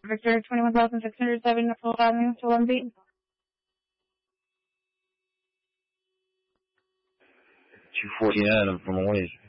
Victor 21,607 Full Avenue to 1B. 249 from Malaysia.